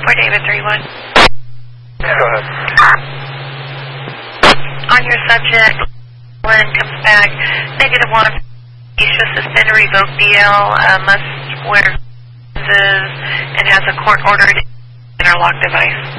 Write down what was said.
David 3-1. Yeah, go ahead. On your subject, Lynn comes back, -1. Aisha suspended, revoked DL, must wear glasses, and has a court-ordered interlock device.